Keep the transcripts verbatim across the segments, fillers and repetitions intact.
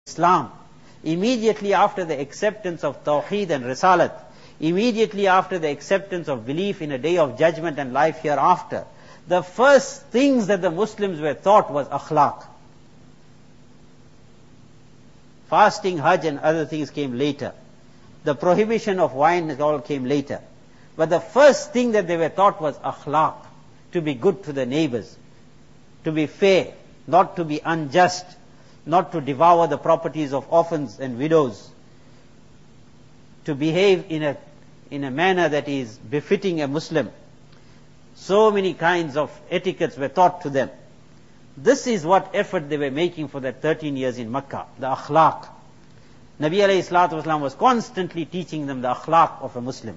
Islam, immediately after the acceptance of Tawheed and Risalat, immediately after the acceptance of belief in a day of judgment and life hereafter, the first things that the Muslims were taught was akhlaq. Fasting, Hajj and other things came later. The prohibition of wine all came later. But the first thing that they were taught was akhlaq, to be good to the neighbors, to be fair, not to be unjust, not to devour the properties of orphans and widows, to behave in a, in a manner that is befitting a Muslim. So many kinds of etiquettes were taught to them. This is what effort they were making for that thirteen years in Makkah, the akhlaq. Nabi alayhi salatu wasalam was constantly teaching them the akhlaq of a Muslim.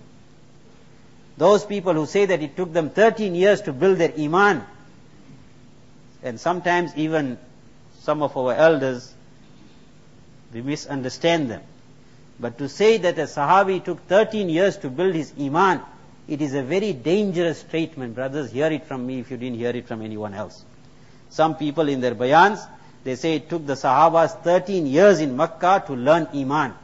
Those people who say that it took them thirteen years to build their iman, and sometimes even some of our elders, we misunderstand them. But to say that a Sahabi took thirteen years to build his iman, it is a very dangerous statement. Brothers, hear it from me if you didn't hear it from anyone else. Some people in their bayans, they say it took the Sahabas thirteen years in Makkah to learn iman.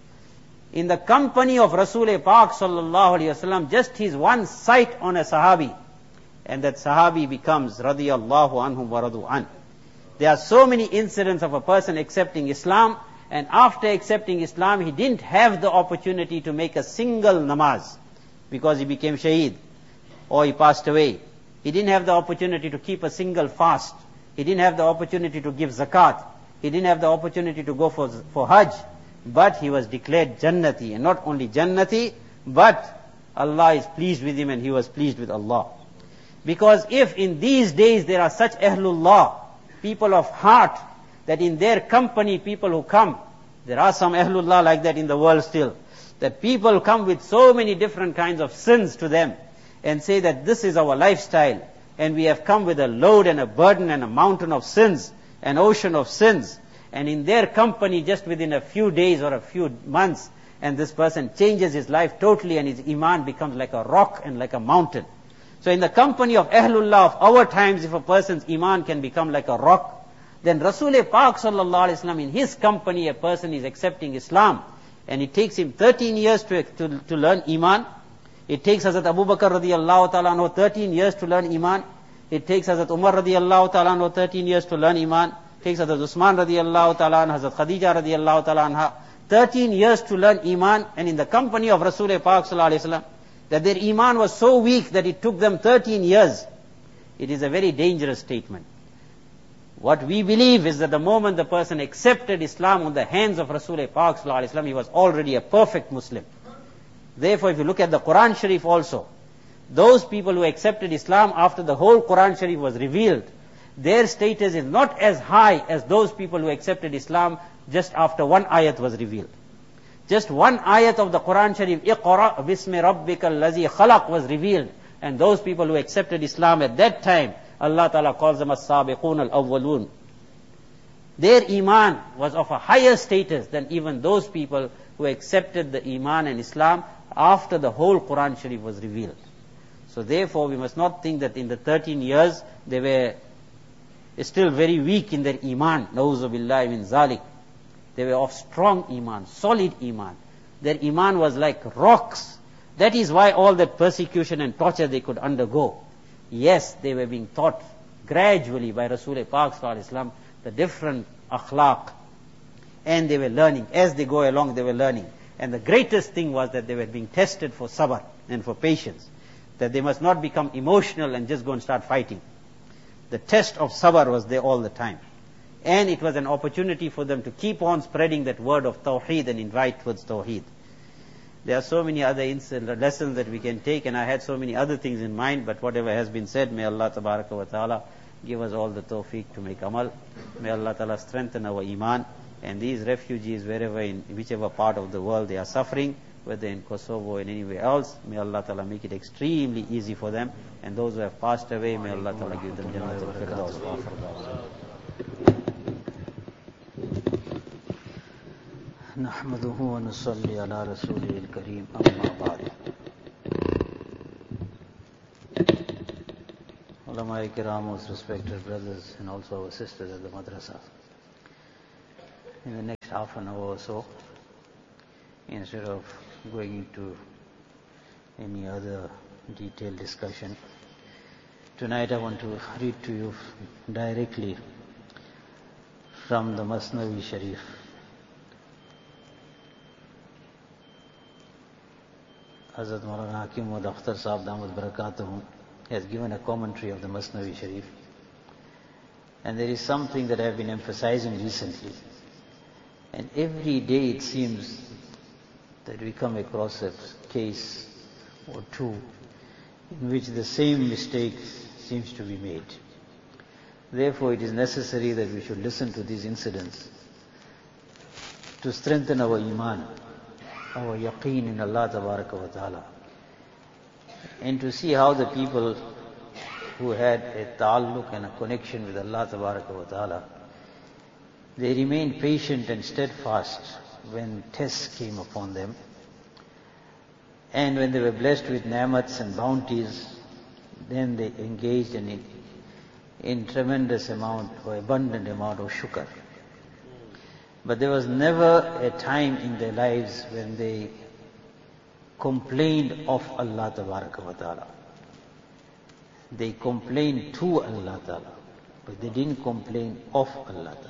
In the company of Rasul Pak sallallahu alayhi wasallam, just his one sight on a Sahabi, and that Sahabi becomes radiyallahu anhum wa radu an. There are so many incidents of a person accepting Islam, and after accepting Islam, he didn't have the opportunity to make a single namaz, because he became shaheed, or he passed away. He didn't have the opportunity to keep a single fast. He didn't have the opportunity to give zakat. He didn't have the opportunity to go for, for Hajj. But he was declared Jannati, and not only Jannati, but Allah is pleased with him and he was pleased with Allah. Because if in these days there are such Ahlullah, people of heart, that in their company people who come, there are some Ahlullah like that in the world still, that people come with so many different kinds of sins to them, and say that this is our lifestyle, and we have come with a load and a burden and a mountain of sins, an ocean of sins, and in their company just within a few days or a few months, and this person changes his life totally and his iman becomes like a rock and like a mountain. So in the company of Ahlullah of our times, if a person's iman can become like a rock, then Rasul Pak sallallahu alayhi wasallam, in his company a person is accepting Islam, and it takes him thirteen years to, to, to learn iman. It takes Hazrat Abu Bakr radiyallahu ta'ala anhu thirteen years to learn iman. It takes Hazrat Umar radiyallahu ta'ala anhu thirteen years to learn iman. It takes Hazrat Usman radiyallahu ta'ala anhu, Hazrat Khadija radiyallahu ta'ala anha, thirteen years to learn iman, and in the company of Rasul Pak sallallahu alayhi wasallam, that their iman was so weak that it took them thirteen years. It is a very dangerous statement. What we believe is that the moment the person accepted Islam on the hands of Rasul Pak sallallahu alayhi wasallam, he was already a perfect Muslim. Therefore, if you look at the Quran Sharif also, those people who accepted Islam after the whole Quran Sharif was revealed, their status is not as high as those people who accepted Islam just after one ayat was revealed. Just one ayat of the Quran Sharif, Iqra bismi rabbikal ladzi khalaq, was revealed, and those people who accepted Islam at that time, Allah Ta'ala calls them as-sabiqun al-awwalun. Their iman was of a higher status than even those people who accepted the iman and Islam after the whole Quran Sharif was revealed. So therefore, we must not think that in the thirteen years they were still very weak in their iman. Na'uzu billahi min zalik. They were of strong iman, solid iman. Their iman was like rocks. That is why all that persecution and torture they could undergo. Yes, they were being taught gradually by Rasul Pak sallallahu alayhi wasallam the different akhlaq, and they were learning. As they go along, they were learning. And the greatest thing was that they were being tested for sabr and for patience. That they must not become emotional and just go and start fighting. The test of sabr was there all the time. And it was an opportunity for them to keep on spreading that word of Tawheed and invite towards Tawheed. There are so many other lessons that we can take, and I had so many other things in mind, but whatever has been said, may Allah tabaraka wa ta'ala give us all the tawfiq to make amal. May Allah ta'ala strengthen our iman. And these refugees, wherever, in whichever part of the world they are suffering, whether in Kosovo or in anywhere else, may Allah Ta'ala make it extremely easy for them. And those who have passed away, may Allah Ta'ala give them Jannat al-Firdaus. Nahmaduhu wa nusalli ala rasulihil kareem, amma ba'd. Ulama-i kiram, most respected brothers and also our sisters at the madrasa. in the next half an hour or so, instead of going into any other detailed discussion. Tonight I want to read to you directly from the Masnavi Sharif. Hazrat Maulana Hakim Muhammad Akhtar Sahab Damat Barakatuhum has given a commentary of the Masnavi Sharif. And there is something that I have been emphasizing recently. And every day it seems that we come across a case or two in which the same mistake seems to be made. Therefore, it is necessary that we should listen to these incidents to strengthen our iman, our yaqeen in Allah Tabaraka wa Ta'ala, and to see how the people who had a ta'alluq and a connection with Allah Tabaraka wa Ta'ala, they remained patient and steadfast when tests came upon them, and when they were blessed with ni'mats and bounties, then they engaged in, in tremendous amount or abundant amount of shukr. But there was never a time in their lives when they complained of Allah Tabaraka wa Ta'ala. They complained to Allah Ta'ala, but they didn't complain of Allah Ta'ala.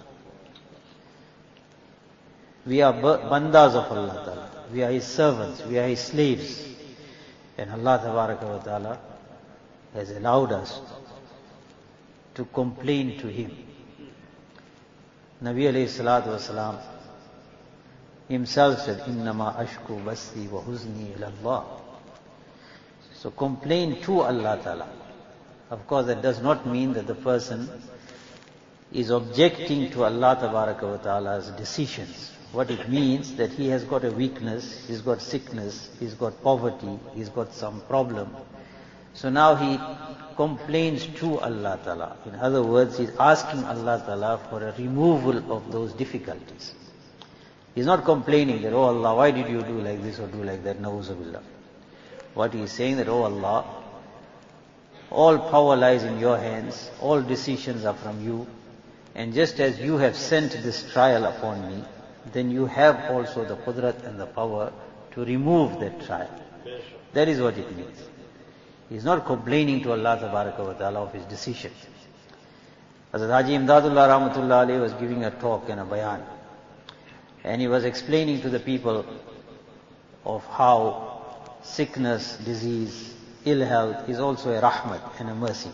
We are bandas of Allah Ta'ala. We are His servants. We are His slaves. And Allah Tabaraka wa Ta'ala has allowed us to complain to Him. Nabi alayhi salatu wasalam himself said, Innama ashku basi wa huzni ila Allah. So complain to Allah Ta'ala. Of course, that does not mean that the person is objecting to Allah Tabaraka wa Ta'ala's decisions. What it means that he has got a weakness, he's got sickness, he's got poverty, he's got some problem. So now he complains to Allah Ta'ala. In other words, he's asking Allah Ta'ala for a removal of those difficulties. He's not complaining that, oh Allah, why did you do like this or do like that? Na'uzubillah. What he is saying that, oh Allah, all power lies in your hands, all decisions are from you, and just as you have sent this trial upon me, then you have also the qudrat and the power to remove that trial. That is what it means. He is not complaining to Allah Tabaraka wa Ta'ala of his decision. Hazrat Haji Imdadullah Rahmatullah Alayhi was giving a talk and a bayan, and he was explaining to the people of how sickness, disease, ill health is also a rahmat and a mercy.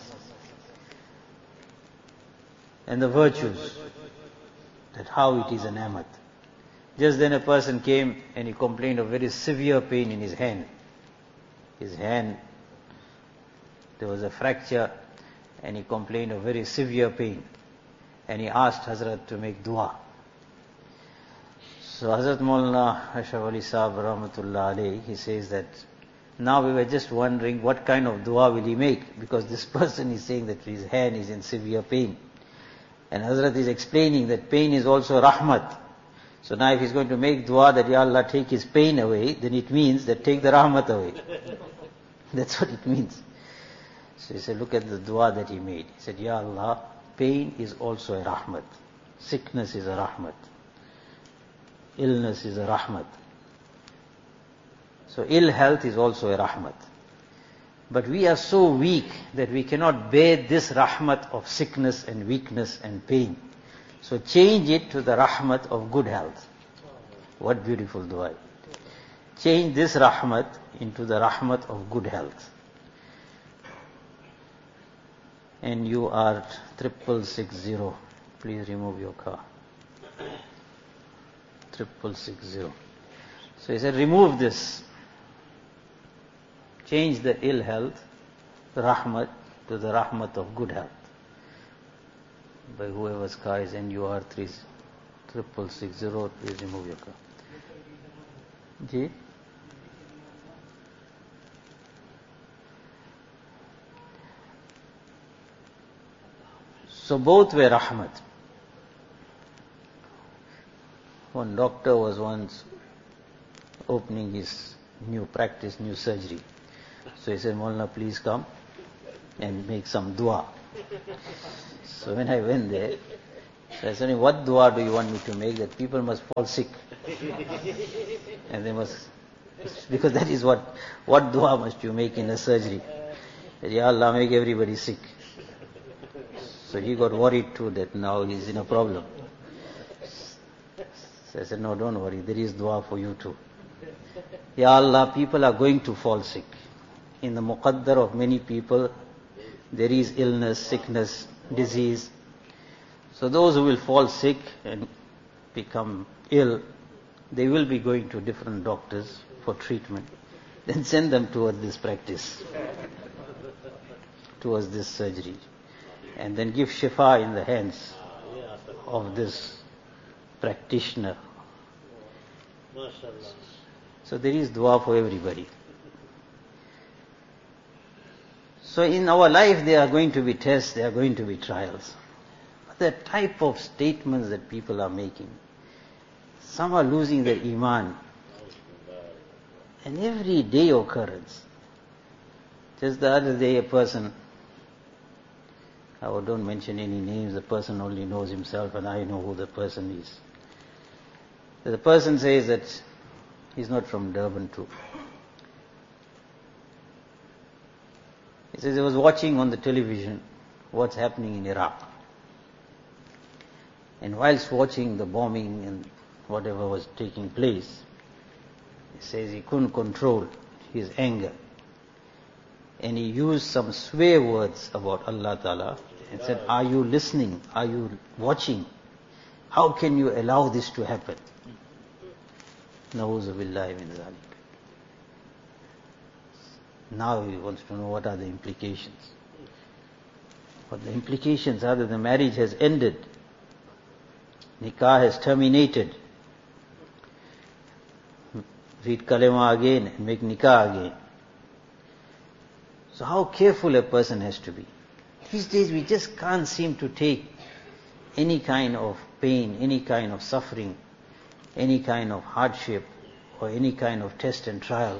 And the virtues, that how it is an ni'mat. Just then a person came and he complained of very severe pain in his hand. His hand, there was a fracture, and he complained of very severe pain. And he asked Hazrat to make dua. So Hazrat Maulana Ashraf Ali Sahab Rahmatullah Alayhi, he says that now we were just wondering what kind of dua will he make, because this person is saying that his hand is in severe pain. And Hazrat is explaining that pain is also rahmat. So now if he's going to make dua that, Ya Allah, take his pain away, then it means that take the rahmat away. That's what it means. So he said, look at the dua that he made. He said, Ya Allah, pain is also a rahmat. Sickness is a rahmat. Illness is a rahmat. So ill health is also a rahmat. But we are so weak that we cannot bear this rahmat of sickness and weakness and pain. So change it to the rahmat of good health. What beautiful dua. Change this rahmat into the rahmat of good health. And you are triple six zero. Please remove your car. Triple six zero. So he said, remove this. Change the ill health, the rahmat, to the rahmat of good health. By whoever's car is N U R three triple six zero, please remove your car. Ji? So both were rahmat. One doctor was once opening his new practice, new surgery. So he said, Maulana, please come and make some dua. So when I went there, So I said, what dua do you want me to make that people must fall sick? And they must, because that is what, what dua must you make in a surgery? That, Ya Allah, make everybody sick. So he got worried too that now he's in a problem. So I said, no, don't worry, there is dua for you too. Ya Allah, people are going to fall sick. In the muqaddar of many people, there is illness, sickness, disease. So those who will fall sick and become ill, they will be going to different doctors for treatment. Then send them towards this practice, towards this surgery. And then give shifa in the hands of this practitioner. So there is dua for everybody. So in our life there are going to be tests, there are going to be trials. But the type of statements that people are making, some are losing their iman. An everyday occurrence. Just the other day a person, I don't mention any names, the person only knows himself and I know who the person is. The person says that he's not from Durban too. He says he was watching on the television what's happening in Iraq. And whilst watching the bombing and whatever was taking place, he says he couldn't control his anger. And he used some swear words about Allah Ta'ala and said, are you listening? Are you watching? How can you allow this to happen? Na'udhu billahi min zalik. Now he wants to know what are the implications. What the implications are that the marriage has ended. Nikah has terminated. Read kalima again and make nikah again. So how careful a person has to be. These days we just can't seem to take any kind of pain, any kind of suffering, any kind of hardship, or any kind of test and trial.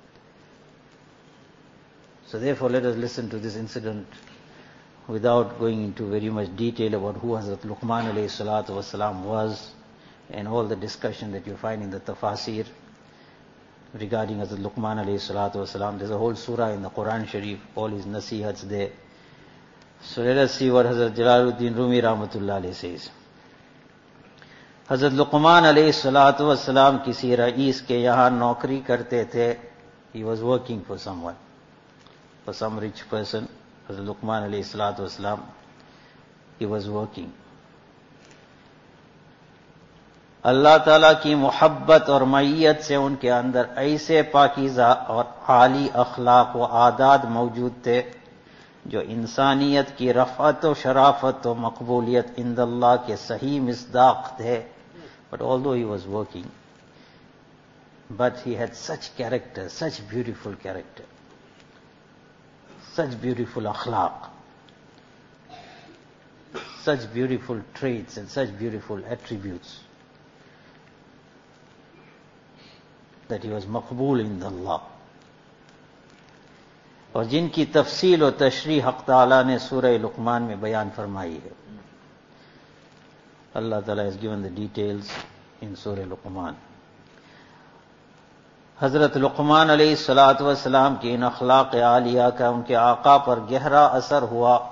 So therefore let us listen to this incident without going into very much detail about who Hazrat Luqman alayhi salatu wasalam was and all the discussion that you find in the tafasir regarding Hazrat Luqman alayhi salatu wasalam. There's a whole surah in the Quran Sharif, all his nasihats there. So let us see what Hazrat Jalaluddin Rumi rahmatullah alayhi says. Hazrat Luqman alayhi salatu wasalam kisi rais ke yahan naukri karte the. He was working for someone, for some rich person. Hazrat Luqman alayhi salatu wasalam, he was working. अल्लाह ताला की मोहब्बत और मैयत से उनके अंदर ऐसे पाकीज़ा और आली अखलाक व आदात मौजूद थे जो इंसानियत की रफ़अत व शराफत व मकबूलियत इंदल्लाह के सही मिस्दाक थे. But although he was working, but he had such character, such beautiful character, such beautiful akhlaq, such beautiful traits and such beautiful attributes, that he was maqbool in Allah. और जिनकी तफसील और तशरीह हक़ ताला ने सूरह लुक़मान में बयान फरमाई है. Allah Ta'ala has given the details in Surah Luqman. Hazrat Luqman alayhi salatu wasalam की इन अखलाक आलिया का उनके आका पर गहरा असर हुआ.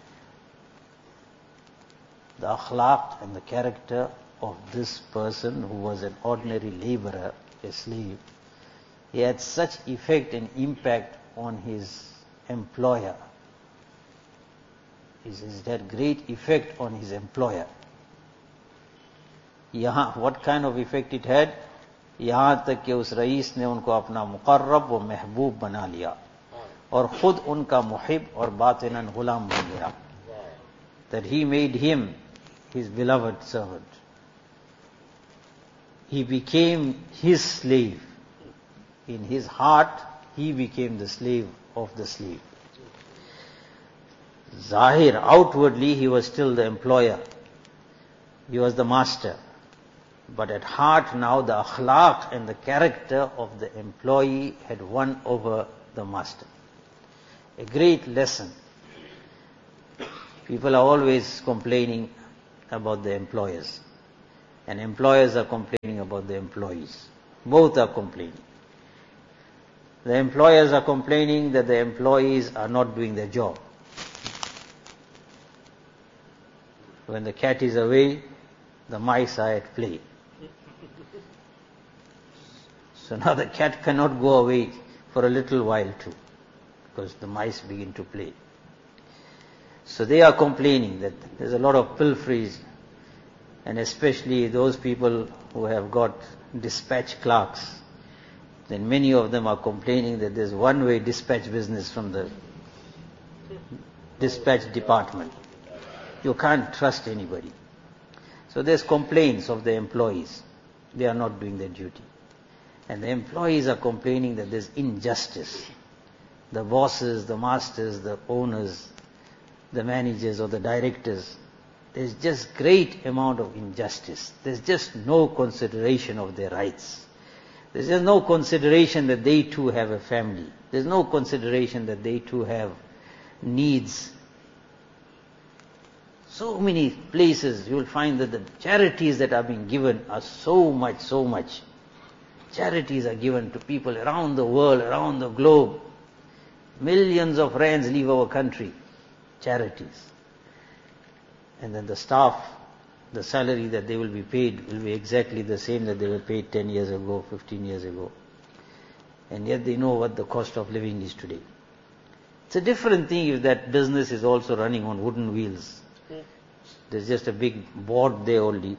The akhlaq and the character of this person who was an ordinary laborer, a slave, he had such effect and impact on his employer. It had great effect on his employer. यहाँ what kind of effect it had? यहाँ तक कि उस rice ने उनको अपना मुकर्रब व महबूब बना लिया और खुद उनका मुहिब और बातिनन गुलाम बन गया. That he made him his beloved servant. He became his slave. In his heart, he became the slave of the slave. Zahir, outwardly, he was still the employer. He was the master. But at heart now, the akhlaq and the character of the employee had won over the master. A great lesson. People are always complaining about the employers. And employers are complaining about the employees. Both are complaining. The employers are complaining that the employees are not doing their job. When the cat is away, the mice are at play. So now the cat cannot go away for a little while too, because the mice begin to play. So they are complaining that there's a lot of pilferage, and especially those people who have got dispatch clerks, then many of them are complaining that there's one-way dispatch business from the dispatch department. You can't trust anybody. So there's complaints of the employees. They are not doing their duty. And the employees are complaining that there's injustice. The bosses, the masters, the owners, the managers or the directors, there's just great amount of injustice. There's just no consideration of their rights. There's just no consideration that they too have a family. There's no consideration that they too have needs. So many places you will find that the charities that are being given are so much, so much. Charities are given to people around the world, around the globe. Millions of rands leave our country. Charities. And then the staff, the salary that they will be paid will be exactly the same that they were paid ten years ago, fifteen years ago. And yet they know what the cost of living is today. It's a different thing if that business is also running on wooden wheels. There's just a big board there only,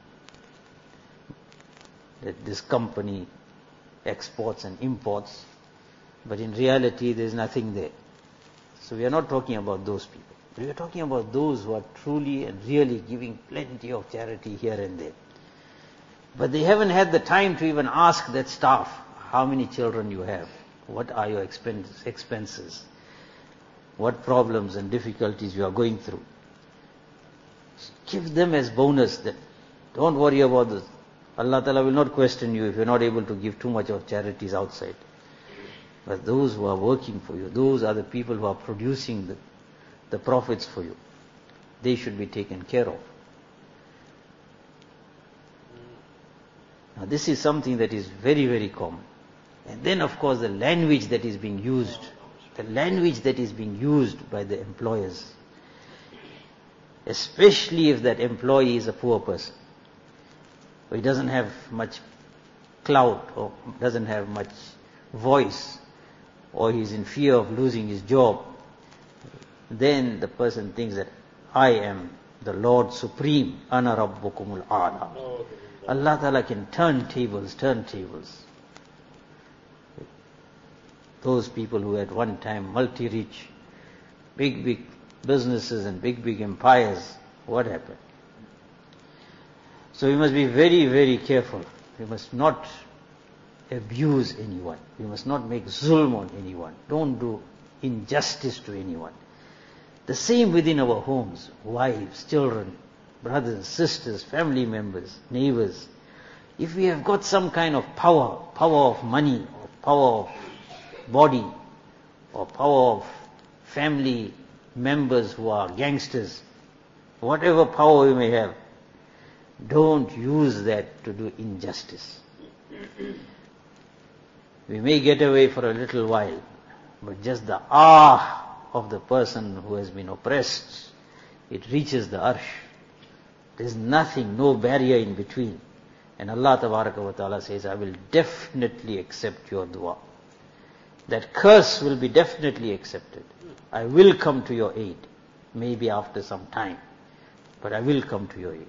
that this company exports and imports, but in reality there's nothing there. So we are not talking about those people. We are talking about those who are truly and really giving plenty of charity here and there. But they haven't had the time to even ask that staff, how many children you have, what are your expenses, what problems and difficulties you are going through. Give them as bonus that don't worry about this. Allah Ta'ala will not question you if you're not able to give too much of charities outside. But those who are working for you, those are the people who are producing the, the profits for you. They should be taken care of. Now this is something that is very, very common. And then of course the language that is being used, the language that is being used by the employers, especially if that employee is a poor person, or he doesn't have much clout, or doesn't have much voice, or he's in fear of losing his job, then the person thinks that I am the Lord Supreme, Ana Rabbukumul A'la. Allah Ta'ala can turn tables, turn tables. Those people who at one time multi-rich, big, big businesses and big, big empires, what happened? So we must be very, very careful. We must not abuse anyone. We must not make zulm on anyone. Don't do injustice to anyone. The same within our homes, wives, children, brothers, sisters, family members, neighbors. If we have got some kind of power, power of money, or power of body, or power of family members who are gangsters, whatever power we may have, don't use that to do injustice. We may get away for a little while, but just the ah of the person who has been oppressed, it reaches the arsh. There is nothing, no barrier in between. And Allah Tabaraka wa Ta'ala says, I will definitely accept your dua. That curse will be definitely accepted. I will come to your aid, maybe after some time, but I will come to your aid.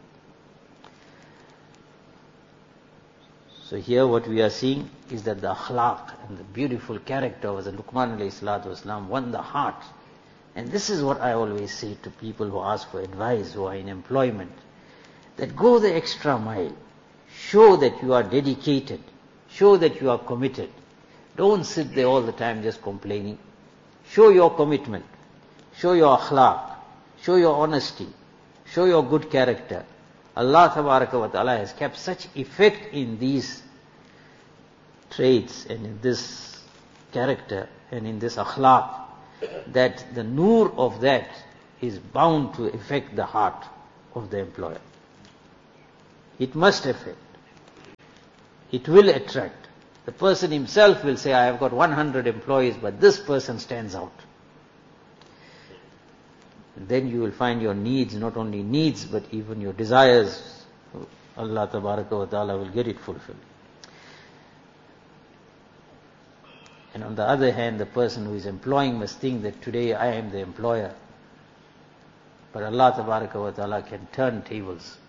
So here what we are seeing is that the akhlaq and the beautiful character of the Luqman alayhi salatu wasalam won the heart. And this is what I always say to people who ask for advice, who are in employment, that go the extra mile. Show that you are dedicated. Show that you are committed. Don't sit there all the time just complaining. Show your commitment. Show your akhlaq. Show your honesty. Show your good character. Allah Tabaraka wa Ta'ala has kept such effect in these traits and in this character and in this akhlaq that the nur of that is bound to affect the heart of the employer. It must affect. It will attract. The person himself will say, I have got one hundred employees, but this person stands out. Then you will find your needs, not only needs, but even your desires, Allah Tabaraka wa Ta'ala will get it fulfilled. And on the other hand, the person who is employing must think that today I am the employer. But Allah Tabaraka wa Ta'ala can turn tables.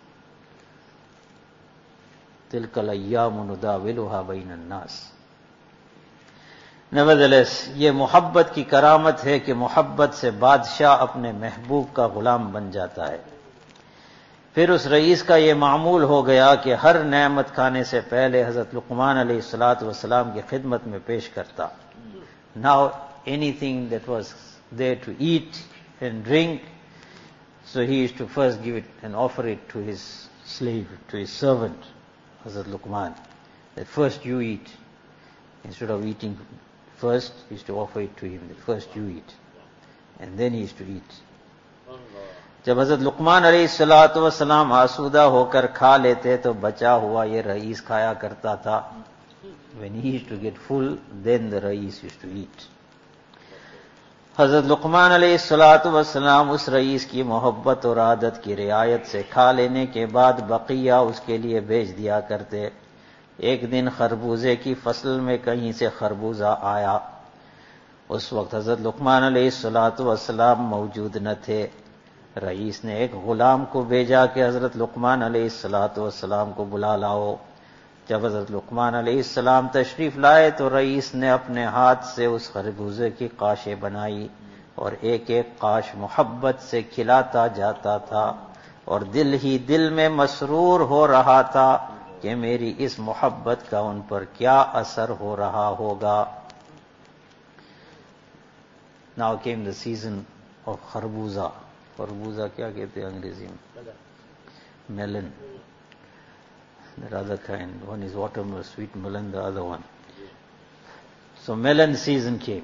تِلْكَ الْأَيَّامُ نُدَاوِلُهَا بَيْنَ النَّاسِ. Nevertheless, ये मोहब्बत की करामत है कि मोहब्बत से बादशाह अपने महबूब का गुलाम बन जाता है. फिर उस रईस का ये मामूल हो गया कि हर नेमत खाने से पहले हज़रत लुक़मान अलैहिस्सलातु वस्सलाम की खिदमत में पेश करता. Now anything that was there to eat and drink, so he used to first give it and offer it to his slave, to his servant, Hazrat Luqman, that first you eat. Instead of eating first, he used to offer it to him, that first you eat. And then he used to eat. जब हज़रत लुक़मान अलैहिस्सलातु वस्सलाम आसूदा होकर खा लेते तो बचा हुआ ये rice खाया करता था. When he used to get full, then the rice used to eat. हज़रत लुक़मान अलैहिस्सलातु वस्सलाम उस रईस की मोहब्बत और आदत की रियायत से खा लेने के बाद बकिया उसके लिए भेज दिया करते. एक दिन खरबूजे की फसल में कहीं से खरबूजा आया. उस वक्त हज़रत लुक़मान अलैहिस्सलातु वस्सलाम मौजूद न थे. रईस ने एक गुलाम को भेजा कि हज़रत लुक़मान अलैहिस्सलातु वस्सलाम को बुला लाओ. जब हज़रत लुक़मान अलैहिस्सलाम तशरीफ लाए तो रईस ने अपने हाथ से उस खरबूजे की काशें बनाई और एक एक काश मोहब्बत से खिलाता जाता था और दिल ही दिल में मसरूर हो रहा था कि मेरी इस मोहब्बत का उन पर क्या असर हो रहा होगा. Now came the season of खरबूजा. खरबूजा क्या कहते हैं अंग्रेजी में? Melon. The other kind. One is watermelon, sweet melon, the other one. So melon season came.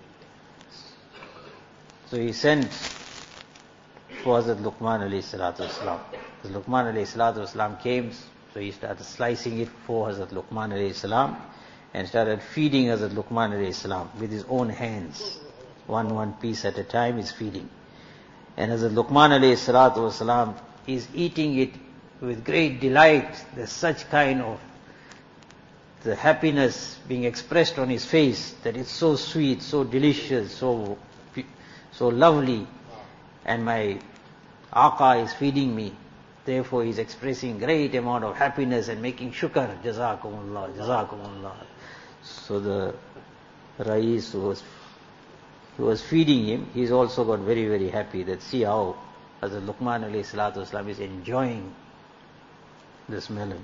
So he sent for Hazrat Luqman alayhi salatu wasalam. Hazrat Luqman alayhi salatu wasalam came, so he started slicing it for Hazrat Luqman alayhi salam and started feeding Hazrat Luqman alayhi salam with his own hands. One one piece at a time is feeding. And Hazrat Luqman alayhi salatu wasalam is eating it with great delight. There's such kind of the happiness being expressed on his face that it's so sweet, so delicious, so so lovely. And my Aqa is feeding me. Therefore he's expressing great amount of happiness and making shukr. Jazakumullah, Jazakumullah. So the Rais who was, who was feeding him, he's also got very, very happy that see how Hazrat Luqman alayhi salatu wasalam is enjoying this melon.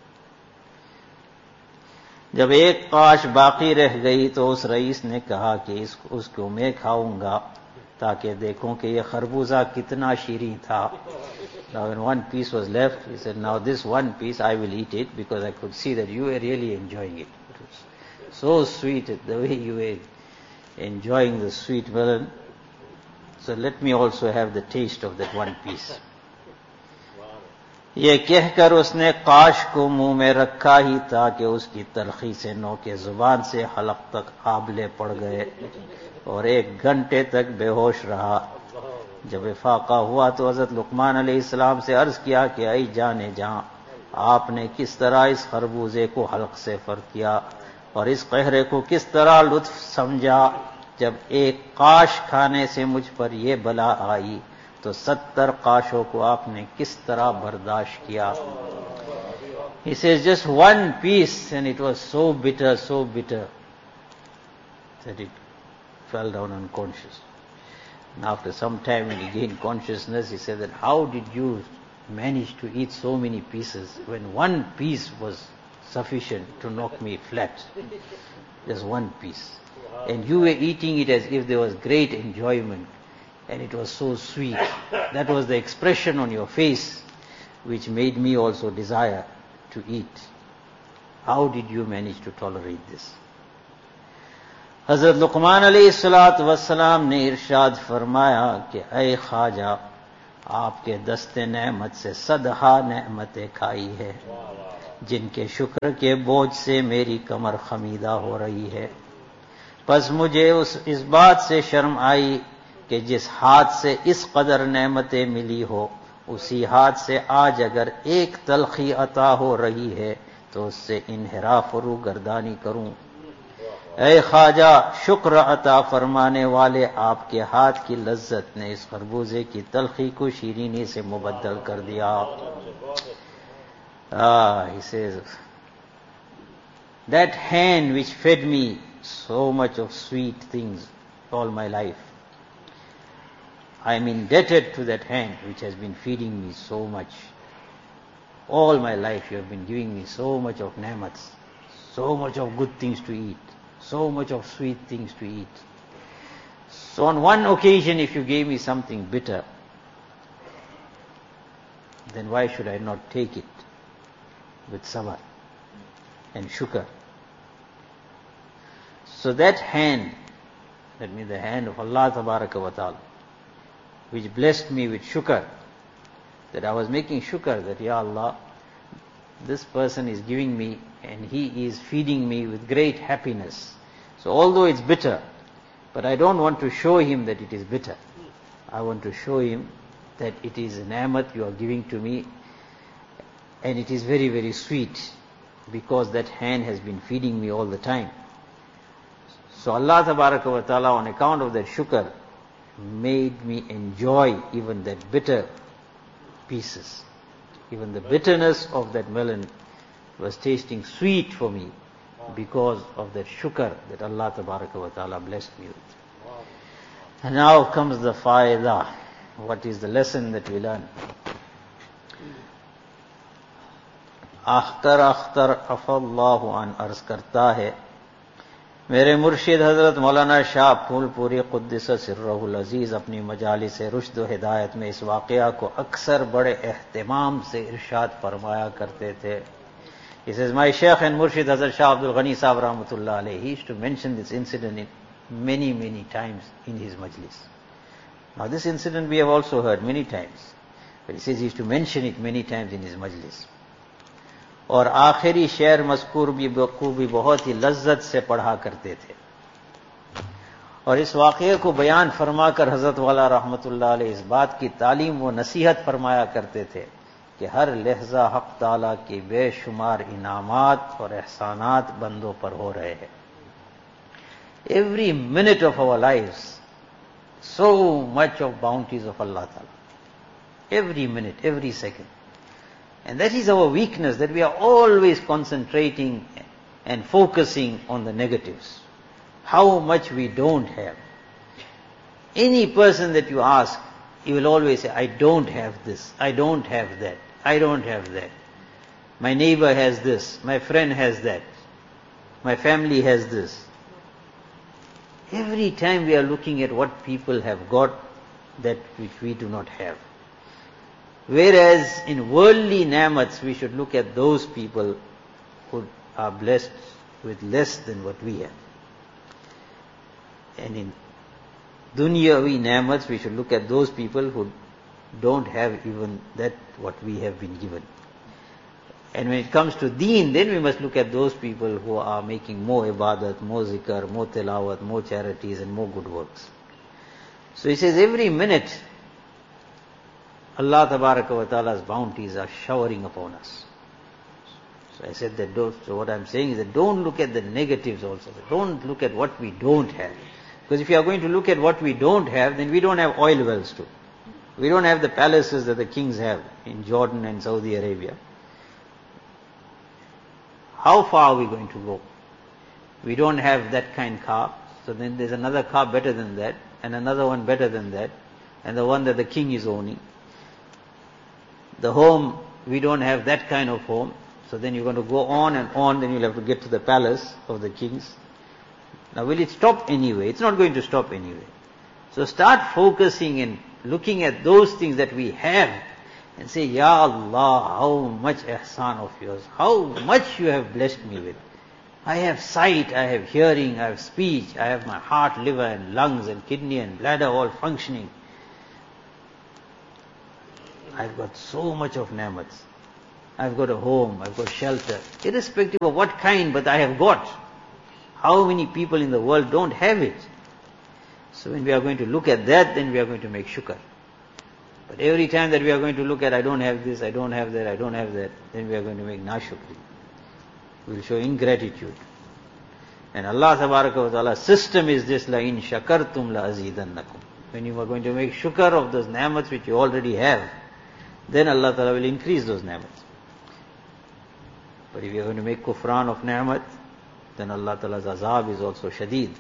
जब एक काश बाकी रह गई तो उस rice ने कहा कि इस उसको मैं खाऊंगा ताकि देखूं कि ये खरबूजा कितना शीरीं था. Now when one piece was left, he said, now this one piece I will eat it because I could see that you were really enjoying it. It was so sweet the way you were enjoying the sweet melon. So let me also have the taste of that one piece. ये कहकर उसने काश को मुंह में रखा ही था कि उसकी तलखी से नोके जुबान से हलक तक आबले पड़ गए और एक घंटे तक बेहोश रहा. जब इफाका हुआ तो हज़रत लुक़मान अलैहिस्सलाम से अर्ज किया कि ऐ जाने जहां आपने किस तरह इस खरबूजे को हलक से फर किया और इस कहरे को किस तरह लुत्फ समझा. जब एक काश खाने से मुझ पर यह बला आई तो सत्तर काशों को आपने किस तरह बर्दाश्त किया. He says just one piece and it was so bitter, so bitter that it fell down unconscious. And after some time when he gained consciousness, he said that how did you manage to eat so many pieces when one piece was sufficient to knock me flat? Just one piece. And you were eating it as if there was great enjoyment. And it was so sweet. That was the expression on your face which made me also desire to eat. How did you manage to tolerate this? हज़रत लुक़मान अलैहिस्सलातु वस्सलाम ने इरशाद फरमाया कि ऐ ख्वाजा आपके दस्ते नेमत से सदहा नेमतें खाई है, जिनके शुक्र के बोझ से मेरी कमर खमीदा हो रही है। बस मुझे उस इस बात से शर्म आई कि जिस हाथ से इस कदर नेमतें मिली हो, उसी हाथ से आज अगर एक तलखी अता हो रही है तो उससे इन्हिराफ रू गर्दानी करूं। ऐ ख्वाजा, शुक्र अता फरमाने वाले, आपके हाथ की लज्जत ने इस खरबूजे की तलखी को शीरीनी से मुबद्दल कर दिया। Ah, he says, that hand which fed me so much of sweet things all my life, I am indebted to that hand which has been feeding me so much. All my life you have been giving me so much of ni'mats, so much of good things to eat, so much of sweet things to eat. So on one occasion if you gave me something bitter, then why should I not take it with sabr and shukr? So that hand, that means the hand of Allah Tabaraka wa Ta'ala, which blessed me with shukr, that I was making shukr that, Ya Allah, this person is giving me and he is feeding me with great happiness. So although it's bitter, but I don't want to show him that it is bitter. I want to show him that it is an ni'mat you are giving to me, and it is very, very sweet, because that hand has been feeding me all the time. So Allah Tabaraka wa Ta'ala, on account of that shukr, made me enjoy even that bitter pieces. Even the bitterness of that melon was tasting sweet for me because of that shukr that Allah Tabaraka wa Ta'ala blessed me with. And now comes the faidah. What is the lesson that we learn? Akhtar Akhtar अफ़ल्लाहु अन अर्ज करता है, मेरे मुर्शिद हजरत मौलाना शाह फूलपुरी क़ुद्दिस सिर्रहुल अज़ीज़ अपनी मजालिस रुश्द व हिदायत में इस वाक़या को अक्सर बड़े एहतिमाम से इरशाद फरमाया करते थे. He says, my Shaykh and Murshid Hazrat Shah Abdul Ghani Sahib Rahmatullah alayhi, he used to mention this incident in many, many times in his majlis. Now this incident we have also heard many times, but he says he used to mention it many times in his majlis. और आखिरी शेर मज़कूर भी को भी बहुत ही लज्जत से पढ़ा करते थे. और इस वाक़ये को बयान फरमाकर हज़रत वाला रहमतुल्लाह अलैह इस बात की तालीम व नसीहत फरमाया करते थे कि हर लहजा हक़ ताला के बेशुमार इनामात और एहसानात बंदों पर हो रहे हैं. Every minute of our lives, so much of bounties of Allah Ta'ala. Every minute, every second. And that is our weakness, that we are always concentrating and focusing on the negatives. How much we don't have. Any person that you ask, he will always say, I don't have this, I don't have that, I don't have that. My neighbor has this, my friend has that, my family has this. Every time we are looking at what people have got, that which we do not have. Whereas in worldly ni'mats, we should look at those people who are blessed with less than what we have. And in dunyavi ni'mats, we should look at those people who don't have even that what we have been given. And when it comes to deen, then we must look at those people who are making more ibadat, more zikr, more tilawat, more charities and more good works. So he says every minute, Allah Tabaraka wa Ta'ala's bounties are showering upon us. So I said that, don't, so what I'm saying is that don't look at the negatives also. Don't look at what we don't have. Because if you are going to look at what we don't have, then we don't have oil wells too. We don't have the palaces that the kings have in Jordan and Saudi Arabia. How far are we going to go? We don't have that kind of car. So then there's another car better than that, and another one better than that, and the one that the king is owning. The home, we don't have that kind of home. So then you're going to go on and on, then you'll have to get to the palace of the kings. Now will it stop anyway? It's not going to stop anyway. So start focusing and looking at those things that we have and say, Ya Allah, how much ihsan of yours, how much you have blessed me with. I have sight, I have hearing, I have speech, I have my heart, liver and lungs and kidney and bladder all functioning. I've got so much of ni'mats. I've got a home, I've got shelter, irrespective of what kind, but I have got. How many people in the world don't have it? So when we are going to look at that, then we are going to make shukr. But every time that we are going to look at, I don't have this, I don't have that, I don't have that, then we are going to make nashukri. We will show ingratitude. And Allah Tabaraka wa Ta'ala's system is this, la in shakartum la azidannakum. When you are going to make shukr of those ni'mats which you already have, then Allah Ta'ala will increase those ni'mats. But if you are going to make kufran of ni'mat, then Allah Ta'ala's azab is also shadeed.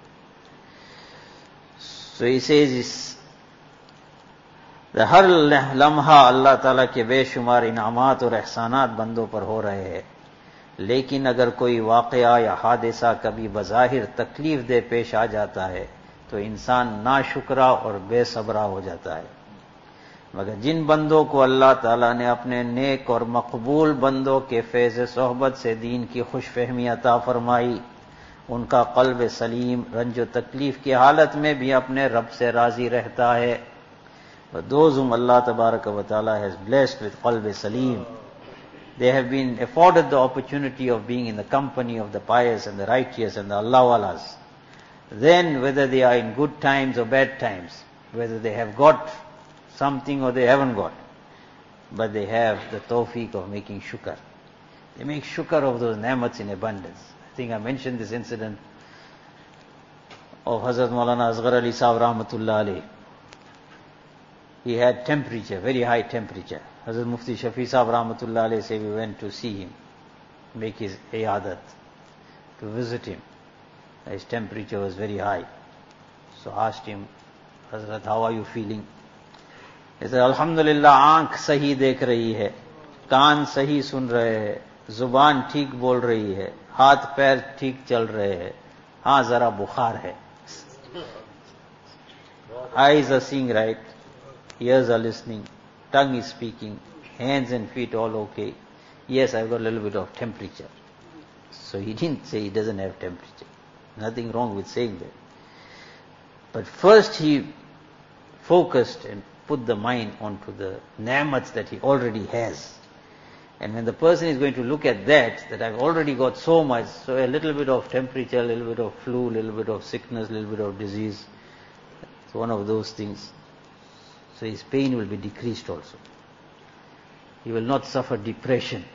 So he says, the har lamha Allah Ta'ala के बेशुमार इनामात और एहसानात बंदों पर हो रहे हैं, लेकिन अगर कोई वाक़या या हादिसा कभी बज़ाहिर तकलीफ दे पेश आ जाता है तो इंसान नाशुक्रा और बेसब्रा हो जाता है। मगर जिन बंदों को अल्लाह ताला ने अपने नेक और मकबूल बंदों के फैज़ सोहबत से दीन की खुशफहमी अता फरमाई, उनका क़ल्ब सलीम रंजो तकलीफ की हालत में भी अपने रब से राज़ी रहता है। But those whom Allah Tabaraka wa Ta'ala has blessed with qalb salim, they have been afforded the opportunity of being in the company of the pious and the righteous and the Allah-walas. Then whether they are in good times or bad times, whether they have got something or they haven't got, but they have the tawfiq of making shukr. They make shukr of those ni'mats in abundance. I think I mentioned this incident of Hazrat Maulana Asghar Ali Sahib Rahmatullah Alayh. He had temperature, very high temperature. Hazrat Mufti Shafi Sahib Rahmatullah Alayh say we went to see him, make his iyadat, to visit him. His temperature was very high. So asked him, Hazrat, how are you feeling? He said, Alhamdulillah, आंख सही देख रही है, कान सही सुन रहे हैं, जुबान ठीक बोल रही है, हाथ पैर ठीक चल रहे हैं, हाँ जरा बुखार है. Eyes are seeing right, ears are listening, tongue is speaking, hands and feet all okay. Yes, I've got a little bit of temperature. So he didn't say he doesn't have temperature. Nothing wrong with saying that. But first he focused and put the mind onto the ni'mats that he already has. And when the person is going to look at that, that I've already got so much, so a little bit of temperature, a little bit of flu, a little bit of sickness, a little bit of disease, it's one of those things. So his pain will be decreased also. He will not suffer depression.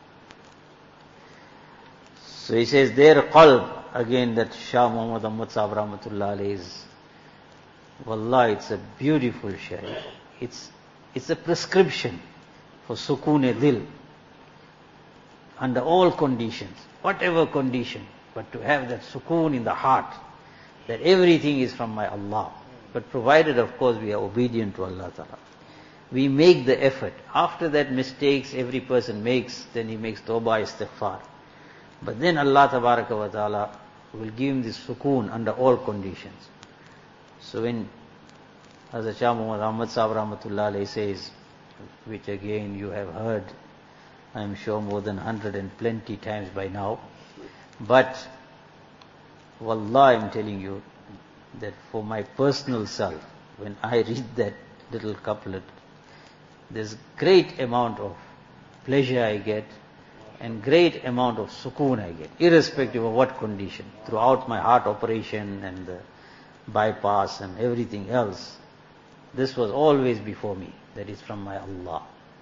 So he says, their qalb, again that Shah Muhammad Ahmad Sahib Rahmatullah Alayh is, wallah, it's a beautiful shair. It's, it's a prescription for sukoon-e-dil under all conditions, whatever condition, but to have that sukoon in the heart, that everything is from my Allah. But provided, of course, we are obedient to Allah Ta'ala. We make the effort. After that mistakes every person makes, then he makes tawbah istighfar. But then Allah Tabaraka wa Ta'ala will give him this sukoon under all conditions. So when Hazrat Shah Muhammad Ahmad Sahib Rahmatullah Alayh says, which again you have heard, I am sure more than hundred and plenty times by now, but wallah, I am telling you that for my personal self, when I read that little couplet, there's great amount of pleasure I get and great amount of sukoon I get, irrespective of what condition. Throughout my heart operation and the bypass and everything else, this was always before me, that is from my Allah.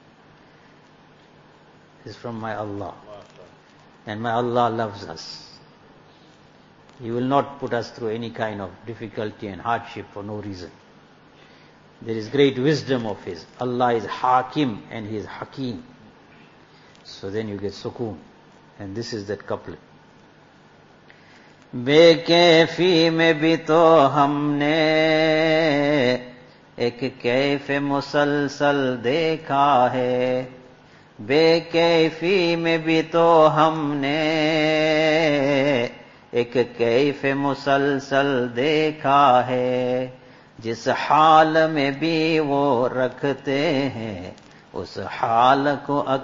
This is from my Allah. And my Allah loves us. He will not put us through any kind of difficulty and hardship for no reason. There is great wisdom of His. Allah is Hakim and He is Hakim. So then you get sukoon. And this is that couplet. बेकैफी में भी तो हमने एक कैफ मुसलसल देखा है, बेकैफी में भी तो हमने एक कैफ मुसलसल देखा है, जिस हाल में भी वो रखते हैं उस हाल को